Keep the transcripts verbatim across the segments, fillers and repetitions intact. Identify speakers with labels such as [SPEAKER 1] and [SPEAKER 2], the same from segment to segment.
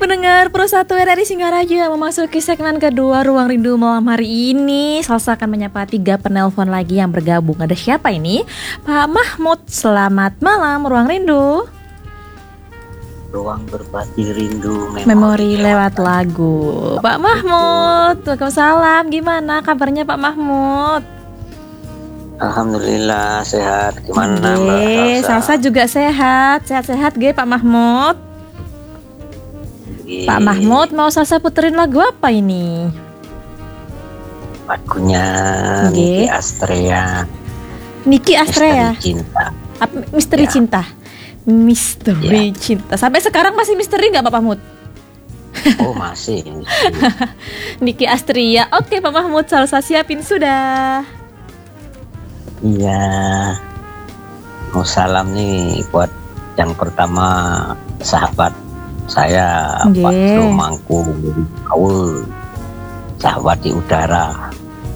[SPEAKER 1] pendengar Pro satu R R I Singaraja, memasuki segmen kedua Ruang Rindu malam hari ini. Salsa akan menyapa tiga penelpon lagi yang bergabung. Ada siapa ini? Pak Mahmud, selamat malam Ruang Rindu.
[SPEAKER 2] Ruang berbagi rindu memori,
[SPEAKER 1] memori lewat lagu. Pak Mahmud, waalaikumsalam. Gimana kabarnya Pak Mahmud?
[SPEAKER 2] Alhamdulillah sehat. Gimana
[SPEAKER 1] Mbak
[SPEAKER 2] Salsa?
[SPEAKER 1] Salsa juga sehat. Sehat-sehat ge Pak Mahmud.
[SPEAKER 2] Ge.
[SPEAKER 1] Pak Mahmud mau Salsa puterin lagu apa ini?
[SPEAKER 2] Lagunya
[SPEAKER 1] Ge.
[SPEAKER 2] Niki Astrea.
[SPEAKER 1] Niki Astrea.
[SPEAKER 2] Misteri Cinta.
[SPEAKER 1] Apa, misteri
[SPEAKER 2] Ya.
[SPEAKER 1] cinta. Misteri
[SPEAKER 2] Ya.
[SPEAKER 1] cinta. Sampai sekarang masih misteri nggak Pak Mahmud?
[SPEAKER 2] Oh masih.
[SPEAKER 1] Niki Astria. Oke Pak Mahmud, Salsa siapin sudah.
[SPEAKER 2] Iya. Mau salam nih buat yang pertama sahabat saya
[SPEAKER 1] Nggih.
[SPEAKER 2] Pak Romangku Aul, sahabat di udara.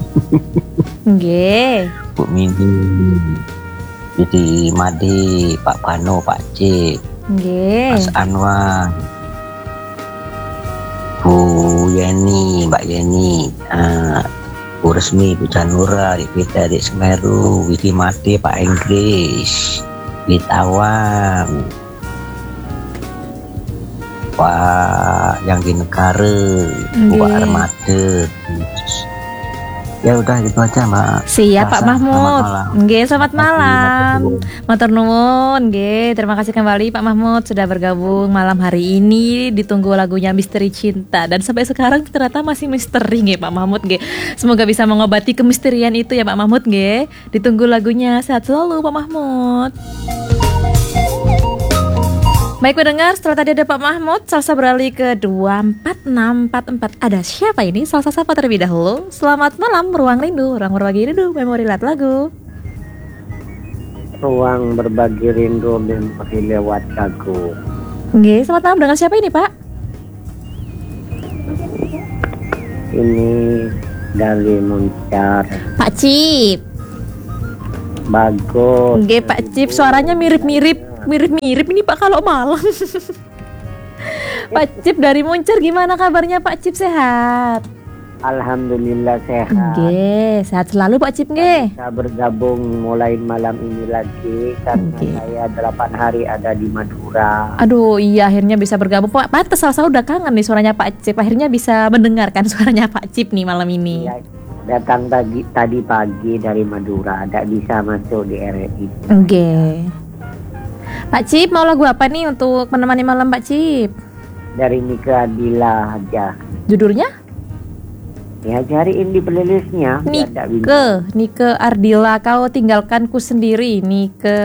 [SPEAKER 1] Nggih.
[SPEAKER 2] Bu Mini, Didi Madi, Pak Pano, Pak Cik,
[SPEAKER 1] Nggih.
[SPEAKER 2] Mas Anwar, Bu Yeni, Mbak Yeni, uh, Bu Resmi, Bu Janura, Ripita, Dik Semeru, Widi Mati, Pak Inggris, Witawan, Pak yang di negara, Bu
[SPEAKER 1] Nggih.
[SPEAKER 2] Armada. Ya udah gitu aja Mbak.
[SPEAKER 1] Siap Pak
[SPEAKER 2] Salsa,
[SPEAKER 1] Mahmud.
[SPEAKER 2] selamat malam.
[SPEAKER 1] Nggih, selamat
[SPEAKER 2] Terima kasih,
[SPEAKER 1] malam.
[SPEAKER 2] matur nuwun.
[SPEAKER 1] Matur nuwun, nggih. Terima kasih kembali Pak Mahmud sudah bergabung malam hari ini. Ditunggu lagunya Misteri Cinta dan sampai sekarang ternyata masih misteri nggih Pak Mahmud nggih. Semoga bisa mengobati kemisterian itu ya Pak Mahmud nggih. Ditunggu lagunya. Sehat selalu Pak Mahmud. Baik pendengar, setelah tadi ada Pak Mahmud, Salsa beralih ke dua empat enam empat empat. Ada siapa ini? Salsa sapa terlebih dahulu. Selamat malam Ruang Rindu, Ruang Berbagi Rindu, memori lewat lagu.
[SPEAKER 3] Ruang berbagi rindu memori lewat lagu.
[SPEAKER 1] Nggih, selamat malam, dengan siapa ini Pak?
[SPEAKER 3] Ini dari Muncar.
[SPEAKER 1] Pak Cip.
[SPEAKER 3] Bagus.
[SPEAKER 1] Nggih Pak Cip, suaranya mirip-mirip Mirip-mirip ini Pak kalau malam. Pak Cip dari Muncar, gimana kabarnya Pak Cip, sehat?
[SPEAKER 3] Alhamdulillah sehat.
[SPEAKER 1] Nggih, sehat selalu Pak Cip nggih.
[SPEAKER 3] Saya bergabung mulai malam ini lagi karena
[SPEAKER 1] Nggih.
[SPEAKER 3] saya delapan hari ada di Madura.
[SPEAKER 1] Aduh iya, akhirnya bisa bergabung Pak. Pantes Salsa udah kangen nih suaranya Pak Cip. Akhirnya bisa mendengarkan suaranya Pak Cip nih malam ini.
[SPEAKER 3] Ya, datang tadi tadi pagi dari Madura, tidak bisa masuk di R R I.
[SPEAKER 1] Nggih. Pak Cip mau lagu apa nih untuk menemani malam Pak Cip?
[SPEAKER 3] Dari Nika Adila aja.
[SPEAKER 1] Judulnya?
[SPEAKER 3] Ya cariin di playlistnya. biar tak bingung.
[SPEAKER 1] Nike, Nike Ardila, kau tinggalkanku sendiri. Nike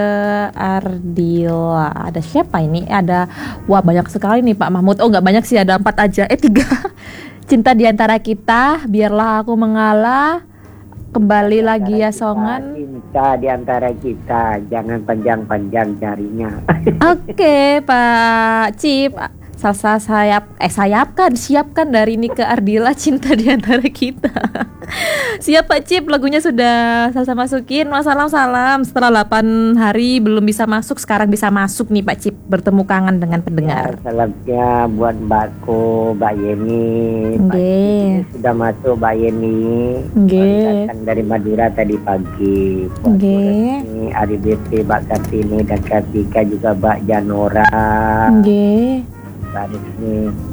[SPEAKER 1] Ardila. Ada siapa ini? Ada, wah banyak sekali nih Pak Mahmud. Oh nggak banyak sih, ada empat aja. Eh tiga. Cinta di antara kita, biarlah aku mengalah. Kembali lagi ya songan.
[SPEAKER 3] Cinta di antara kita, jangan panjang-panjang carinya.
[SPEAKER 1] Oke Pak Cip, Salsa sayap, eh sayapkan, siapkan dari Nike Ardila, Cinta di antara kita. Siap Pak Cip, lagunya sudah Salsa masukin. Salam-salam, setelah delapan hari belum bisa masuk, sekarang bisa masuk nih Pak Cip, bertemu kangen dengan pendengar.
[SPEAKER 3] Ya, salamnya buat Mbakku, Mbak Yeni. Pak
[SPEAKER 1] Nggih.
[SPEAKER 3] Cip sudah masuk Mbak Yeni.
[SPEAKER 1] Nggih.
[SPEAKER 3] Baru datang dari Madura tadi pagi. Buat
[SPEAKER 1] Nggih.
[SPEAKER 3] ini Ari B P, Mbak Kartini dan Kartika juga Mbak Janora.
[SPEAKER 1] Nggih.
[SPEAKER 3] Mbak Rizmi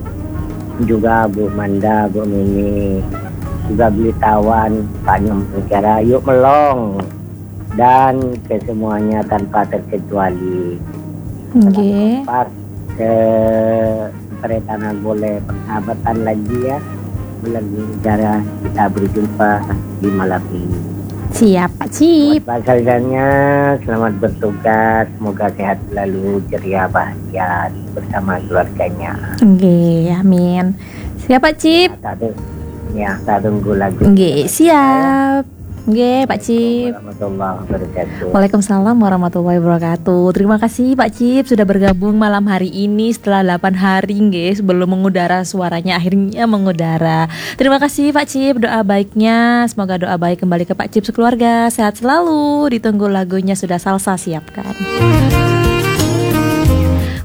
[SPEAKER 3] juga Bu Manda, Bu Mini, juga beli tawan Pak Nyom bicara yuk melong dan ke semuanya tanpa terkecuali.
[SPEAKER 1] Nggih.
[SPEAKER 3] Pas ke peretanan boleh persahabatan lagi ya, bulan bicara kita berjumpa di malam ini.
[SPEAKER 1] Siap Pak Cip.
[SPEAKER 3] Buat Pak Salzanya selamat bertugas, semoga sehat selalu, ceria, bahagia bersama keluarganya.
[SPEAKER 1] Nggih, amin. Siap Pak Cip.
[SPEAKER 3] Tak ada, ya, tak tunggu lagi.
[SPEAKER 1] Nggih, siap. Nggih, Pak Cip.
[SPEAKER 3] Warahmatullahi wabarakatuh.
[SPEAKER 1] Waalaikumsalam warahmatullahi wabarakatuh. Terima kasih Pak Cip sudah bergabung malam hari ini setelah delapan hari nggih, sebelum mengudara suaranya akhirnya mengudara. Terima kasih Pak Cip, doa baiknya, semoga doa baik kembali ke Pak Cip sekeluarga, sehat selalu. Ditunggu lagunya sudah Salsa siapkan.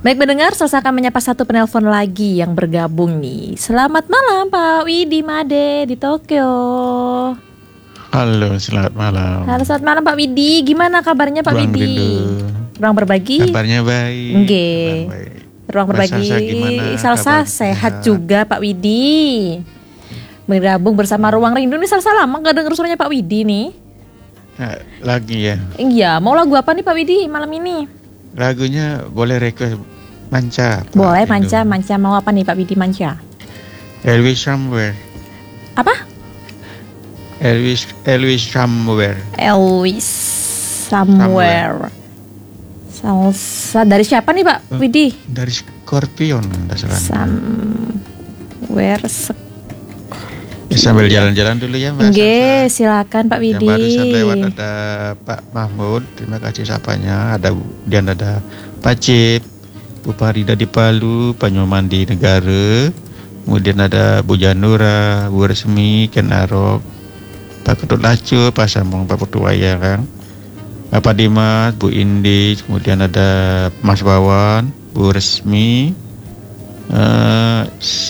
[SPEAKER 1] Baik mendengar, saya akan menyapa satu penelpon lagi yang bergabung nih. Selamat malam Pak Widi Made di Tokyo.
[SPEAKER 4] Halo, selamat malam.
[SPEAKER 1] Halo, selamat malam Pak Widi. Gimana kabarnya Pak
[SPEAKER 4] Ruang
[SPEAKER 1] Widi?
[SPEAKER 4] rindu.
[SPEAKER 1] Ruang berbagi?
[SPEAKER 4] Kabarnya baik.
[SPEAKER 1] Nggih.
[SPEAKER 4] Kabar baik.
[SPEAKER 1] Ruang
[SPEAKER 4] Mbak
[SPEAKER 1] berbagi.
[SPEAKER 4] Salsa gimana
[SPEAKER 1] Salsa
[SPEAKER 4] kabarnya?
[SPEAKER 1] sehat juga Pak Widi. Bergabung bersama Ruang Rindu nih. Salsa lama gak denger suaranya Pak Widi nih.
[SPEAKER 4] Nah, lagi ya.
[SPEAKER 1] Iya, mau lagu apa nih Pak Widi malam ini?
[SPEAKER 4] Lagunya boleh request manca. Pak
[SPEAKER 1] Boleh,
[SPEAKER 4] Rindu.
[SPEAKER 1] manca, manca. Mau apa nih Pak Widi manca?
[SPEAKER 4] Elvis Somewhere.
[SPEAKER 1] Apa?
[SPEAKER 4] Elvis Elvis Somewhere.
[SPEAKER 1] Elvis Somewhere. Salsa dari siapa nih Pak
[SPEAKER 4] Oh.
[SPEAKER 1] Widi?
[SPEAKER 4] Dari Scorpion, enggak salah.
[SPEAKER 1] Somewhere.
[SPEAKER 4] Ya, sambil jalan-jalan dulu ya Mbak
[SPEAKER 1] Oke,
[SPEAKER 4] Salsa.
[SPEAKER 1] silakan Pak
[SPEAKER 4] Yang
[SPEAKER 1] Widi.
[SPEAKER 4] barusan lewat ada Pak Mahmud, terima kasih sapanya. Ada dan ada Pak Cip, Bu Farida di Palu, Pak Nyoman di Negara. Kemudian ada Bu Janura, Bu Resmi, Ken Arok, Pak Ketut Lacu, Pak Sambung, Pak Putuwaya kan. Bapak Dimas, Bu Indi, kemudian ada Mas Bawan, Bu Resmi, eh,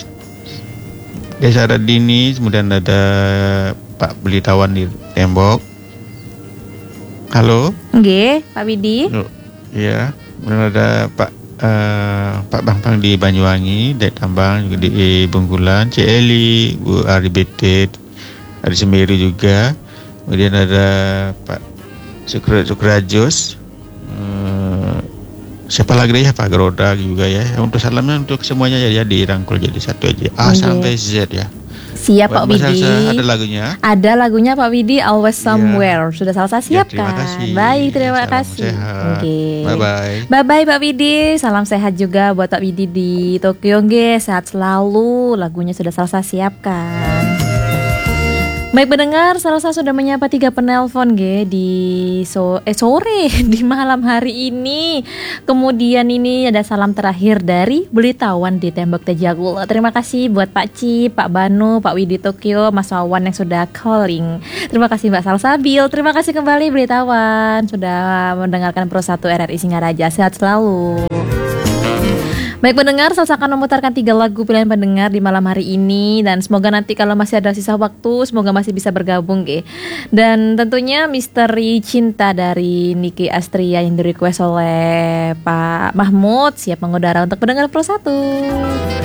[SPEAKER 4] Desa Radini, kemudian ada Pak Belitawan di Tembok. Halo.
[SPEAKER 1] Oke, Pak Widi.
[SPEAKER 4] Oh, iya, kemudian ada Pak eh, Pak Bangpang di Banyuwangi, Dek Tambang juga di Bengkulan, C. Eli, Bu Ari Betet, ada Semeru juga. Kemudian ada Pak Sukra Sukrajos. Eh, siapa lagi ya, Pak Geroda juga ya. Untuk salamnya untuk semuanya ya, ya dirangkul jadi satu aja. A
[SPEAKER 1] Oke.
[SPEAKER 4] sampai Z ya.
[SPEAKER 1] Siap Pak
[SPEAKER 4] Buat Mbak
[SPEAKER 1] Widi.
[SPEAKER 4] Salsa, ada lagunya.
[SPEAKER 1] Ada lagunya Pak Widi, Always Somewhere. Sudah Salsa
[SPEAKER 4] Ya,
[SPEAKER 1] siap
[SPEAKER 4] terima
[SPEAKER 1] kan?
[SPEAKER 4] kasih.
[SPEAKER 1] Baik, terima
[SPEAKER 4] Salam
[SPEAKER 1] kasih.
[SPEAKER 4] sehat.
[SPEAKER 1] Oke.
[SPEAKER 4] Bye bye.
[SPEAKER 1] Bye bye Pak Widi. Salam sehat juga buat Pak Widi di Tokyo nge. Sehat selalu. Lagunya sudah Salsa siapkan. Baik mendengar, Salsa sudah menyapa tiga penelpon G di so eh sore di malam hari ini. Kemudian ini ada salam terakhir dari Belitawan di Tembok Tejagul. Terima kasih buat Pak Cip, Pak Banu, Pak Widi Tokyo, Mas Wawan yang sudah calling. Terima kasih Mbak Salsabil. Terima kasih kembali Belitawan sudah mendengarkan Pro satu R R I Singaraja. Sehat selalu. Baik pendengar, saya akan memutarkan tiga lagu pilihan pendengar di malam hari ini. Dan semoga nanti kalau masih ada sisa waktu, semoga masih bisa bergabung ge. Dan tentunya Misteri Cinta dari Niki Astria yang di request oleh Pak Mahmud siap mengudara untuk pendengar Pro satu.